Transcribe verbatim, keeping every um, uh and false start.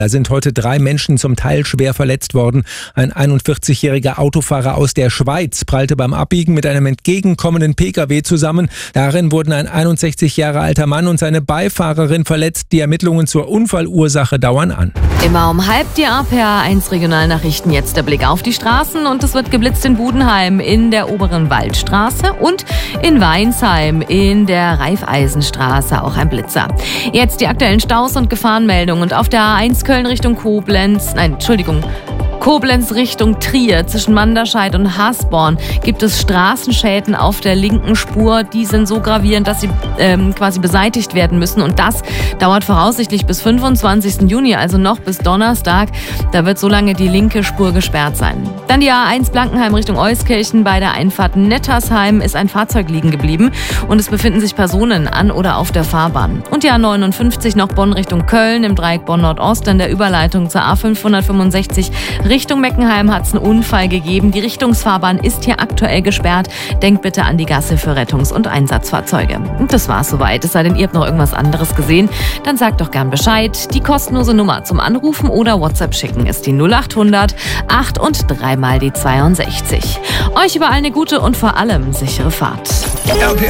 Da sind heute drei Menschen zum Teil schwer verletzt worden. Ein einundvierzigjähriger Autofahrer aus der Schweiz prallte beim Abbiegen mit einem entgegenkommenden Pkw zusammen. Darin wurden ein einundsechzig Jahre alter Mann und seine Beifahrerin verletzt. Die Ermittlungen zur Unfallursache dauern an. Immer um halb die A P R eins Regionalnachrichten. Jetzt der Blick auf die Straßen und es wird geblitzt in Budenheim in der Oberen Waldstraße und in Weinsheim in der Raiffeisenstraße auch ein Blitzer. Jetzt die aktuellen Staus und Gefahrenmeldungen und auf der A eins Köln Richtung Koblenz, nein, Entschuldigung, Koblenz Richtung Trier zwischen Manderscheid und Hasborn gibt es Straßenschäden auf der linken Spur. Die sind so gravierend, dass sie ähm, quasi beseitigt werden müssen. Und das dauert voraussichtlich bis fünfundzwanzigsten Juni, also noch bis Donnerstag. Da wird so lange die linke Spur gesperrt sein. Dann die A eins Blankenheim Richtung Euskirchen. Bei der Einfahrt Nettersheim ist ein Fahrzeug liegen geblieben und es befinden sich Personen an oder auf der Fahrbahn. Und die A neunundfünfzig noch Bonn Richtung Köln im Dreieck Bonn Nordost in der Überleitung zur A fünfhundertfünfundsechzig Richtung Meckenheim hat es einen Unfall gegeben. Die Richtungsfahrbahn ist hier aktuell gesperrt. Denkt bitte an die Gasse für Rettungs- und Einsatzfahrzeuge. Und das war's soweit. Es sei denn, ihr habt noch irgendwas anderes gesehen, dann sagt doch gern Bescheid. Die kostenlose Nummer zum Anrufen oder WhatsApp schicken ist die null achthundert acht und dreimal die zweiundsechzig. Euch überall eine gute und vor allem sichere Fahrt. R P